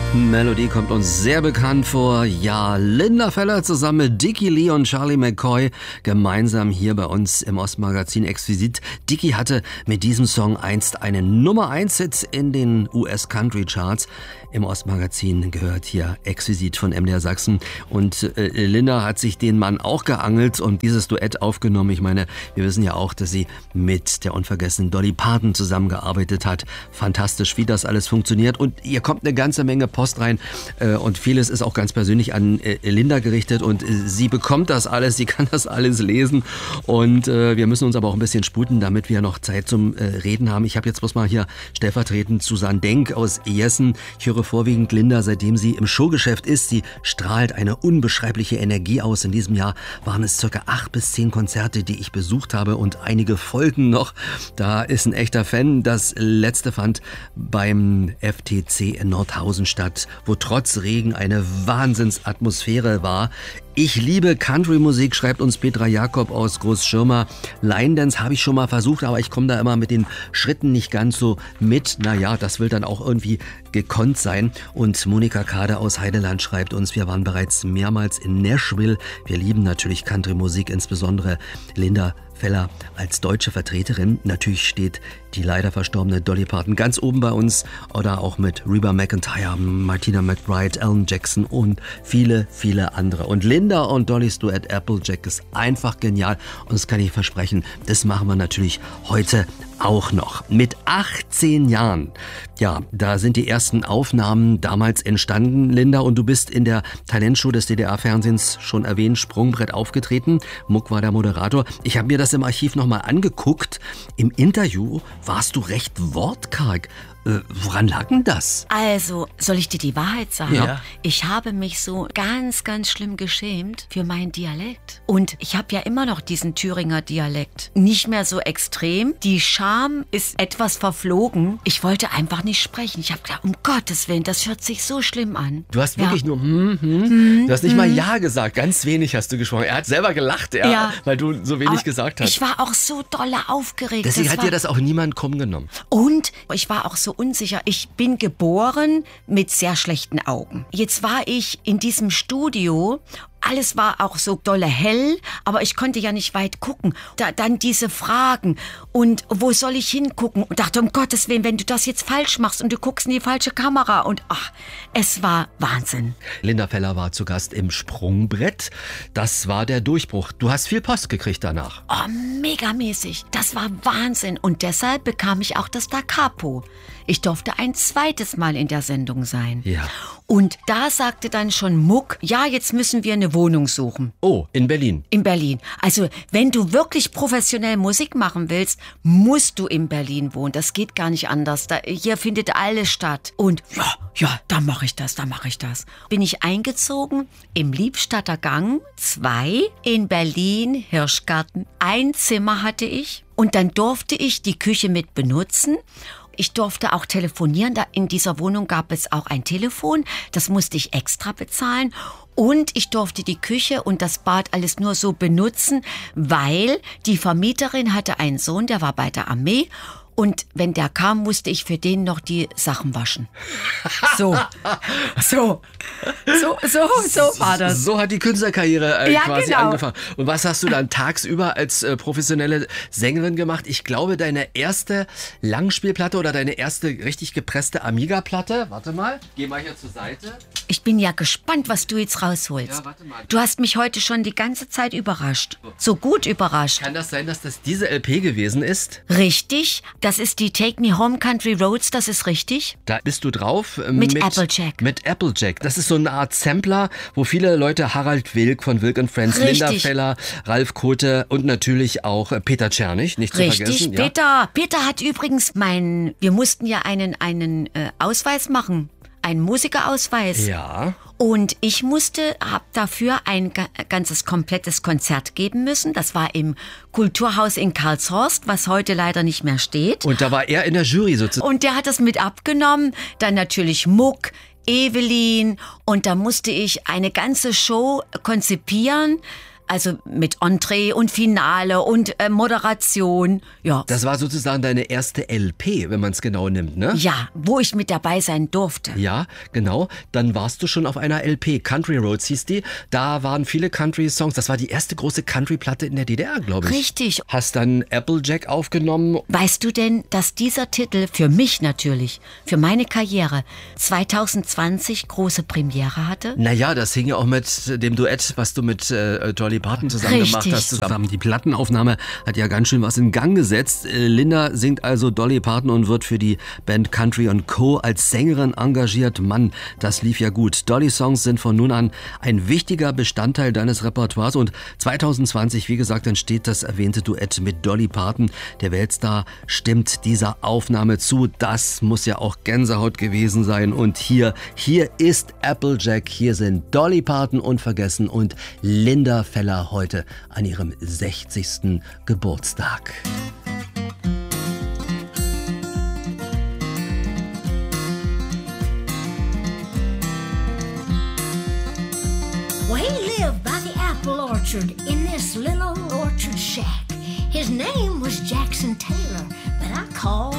Melodie kommt uns sehr bekannt vor. Ja, Linda Feller zusammen mit Dickie Lee und Charlie McCoy gemeinsam hier bei uns im Ostmagazin Exquisit. Dickie hatte mit diesem Song einst einen Nummer-1-Hit in den US-Country-Charts. Im Ostmagazin gehört hier Exquisit von MDR Sachsen. Und Linda hat sich den Mann auch geangelt und dieses Duett aufgenommen. Ich meine, wir wissen ja auch, dass sie mit der unvergessenen Dolly Parton zusammengearbeitet hat. Fantastisch, wie das alles funktioniert. Und hier kommt eine ganze Menge Post rein und vieles ist auch ganz persönlich an Linda gerichtet und sie bekommt das alles, sie kann das alles lesen und wir müssen uns aber auch ein bisschen sputen, damit wir noch Zeit zum Reden haben. Ich habe jetzt bloß mal hier stellvertretend Susanne Denk aus Jessen. Ich höre vorwiegend Linda, seitdem sie im Showgeschäft ist. Sie strahlt eine unbeschreibliche Energie aus. In diesem Jahr waren es ca. 8 bis 10 Konzerte, die ich besucht habe und einige folgen noch. Da ist ein echter Fan. Das letzte fand beim FTC in Nordhausen statt, wo trotz Regen eine Wahnsinnsatmosphäre war. Ich liebe Country-Musik, schreibt uns Petra Jakob aus Großschirma. Line Dance habe ich schon mal versucht, aber ich komme da immer mit den Schritten nicht ganz so mit. Naja, das will dann auch irgendwie gekonnt sein. Und Monika Kade aus Heideland schreibt uns, wir waren bereits mehrmals in Nashville. Wir lieben natürlich Country-Musik, insbesondere Linda Feller als deutsche Vertreterin. Natürlich steht die leider verstorbene Dolly Parton ganz oben bei uns oder auch mit Reba McEntire, Martina McBride, Alan Jackson und viele, viele andere. Und Linda und Dollys Duett Applejack ist einfach genial und das kann ich versprechen, das machen wir natürlich heute auch noch. Mit 18 Jahren, ja, da sind die ersten Aufnahmen damals entstanden, Linda, und du bist in der Talentshow des DDR-Fernsehens schon erwähnt, Sprungbrett aufgetreten. Muck war der Moderator. Ich habe mir das im Archiv nochmal angeguckt. Im Interview warst du recht wortkarg. Woran lag denn das? Also, soll ich dir die Wahrheit sagen? Ja. Ich habe mich so ganz, ganz schlimm geschämt für meinen Dialekt. Und ich habe ja immer noch diesen Thüringer Dialekt. Nicht mehr so extrem. Die Scham ist etwas verflogen. Ich wollte einfach nicht sprechen. Ich habe gedacht, um Gottes Willen, das hört sich so schlimm an. Du hast wirklich nur Du hast nicht mal Ja gesagt. Ganz wenig hast du gesprochen. Er hat selber gelacht, weil du so wenig gesagt hast. Ich war auch so dolle aufgeregt. Deswegen hat dir das auch niemand krumm genommen. Und ich war auch so unsicher. Ich bin geboren mit sehr schlechten Augen. Jetzt war ich in diesem Studio. Alles war auch so dolle hell, aber ich konnte ja nicht weit gucken. Dann diese Fragen und wo soll ich hingucken? Und dachte, um Gottes Willen, wenn du das jetzt falsch machst und du guckst in die falsche Kamera. Und es war Wahnsinn. Linda Feller war zu Gast im Sprungbrett. Das war der Durchbruch. Du hast viel Post gekriegt danach. Oh, megamäßig. Das war Wahnsinn. Und deshalb bekam ich auch das Da Capo. Ich durfte ein zweites Mal in der Sendung sein. Ja. Und da sagte dann schon Muck, ja, jetzt müssen wir eine Wohnung suchen. Oh, in Berlin? In Berlin. Also, wenn du wirklich professionell Musik machen willst, musst du in Berlin wohnen. Das geht gar nicht anders. Hier findet alles statt. Und ja, da mache ich das. Bin ich eingezogen im Liebstadter Gang 2 in Berlin, Hirschgarten. Ein Zimmer hatte ich und dann durfte ich die Küche mit benutzen. Ich durfte auch telefonieren. In dieser Wohnung gab es auch ein Telefon. Das musste ich extra bezahlen. Und ich durfte die Küche und das Bad alles nur so benutzen, weil die Vermieterin hatte einen Sohn, der war bei der Armee. Und wenn der kam, musste ich für den noch die Sachen waschen. So war das. So hat die Künstlerkarriere quasi genau. angefangen. Und was hast du dann tagsüber als professionelle Sängerin gemacht? Ich glaube, deine erste Langspielplatte oder deine erste richtig gepresste Amiga-Platte, warte mal, geh mal hier zur Seite. Ich bin ja gespannt, was du jetzt rausholst. Ja, warte mal. Du hast mich heute schon die ganze Zeit überrascht. So gut überrascht. Kann das sein, dass das diese LP gewesen ist? Richtig. Das ist die Take Me Home Country Roads, das ist richtig. Da bist du drauf. Mit Applejack. Mit Applejack. Das ist so eine Art Sampler, wo viele Leute Harald Wilk von Wilk & Friends, Richtig. Linda Feller, Ralf Kote und natürlich auch Peter Czernig, nicht zu vergessen. Richtig, Peter hat übrigens wir mussten ja einen Ausweis machen. Einen Musikerausweis. Ja. Und ich habe dafür ein ganzes komplettes Konzert geben müssen. Das war im Kulturhaus in Karlshorst, was heute leider nicht mehr steht. Und da war er in der Jury sozusagen. Und der hat das mit abgenommen. Dann natürlich Muck, Evelyn. Und da musste ich eine ganze Show konzipieren. Also mit Entree und Finale und Moderation. Ja. Das war sozusagen deine erste LP, wenn man es genau nimmt, ne? Ja, wo ich mit dabei sein durfte. Ja, genau. Dann warst du schon auf einer LP. Country Roads hieß die. Da waren viele Country-Songs. Das war die erste große Country-Platte in der DDR, glaube ich. Richtig. Hast dann Applejack aufgenommen. Weißt du denn, dass dieser Titel für mich natürlich, für meine Karriere 2020 große Premiere hatte? Naja, das hing ja auch mit dem Duett, was du mit Dolly Parton zusammen gemacht hast. Zusammen. Die Plattenaufnahme hat ja ganz schön was in Gang gesetzt. Linda singt also Dolly Parton und wird für die Band Country & Co. als Sängerin engagiert. Mann, das lief ja gut. Dolly-Songs sind von nun an ein wichtiger Bestandteil deines Repertoires und 2020, wie gesagt, entsteht das erwähnte Duett mit Dolly Parton. Der Weltstar stimmt dieser Aufnahme zu. Das muss ja auch Gänsehaut gewesen sein. Und hier ist Applejack, hier sind Dolly Parton unvergessen und Linda Feller heute an ihrem 60. Geburtstag. Well, he lived by the apple orchard in this little orchard shack. His name was Jackson Taylor, but I called